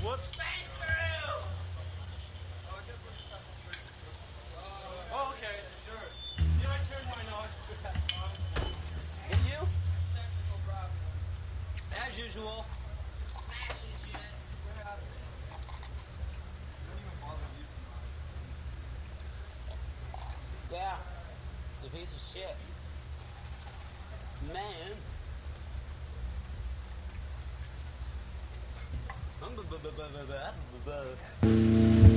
Whoops. Oh, okay, sure. Yeah, I turned mine on with that song. Did you? Technical problem. As usual. Fashion shit. What happened? Don't even bother using mine. Yeah. The piece of shit. Man. I'm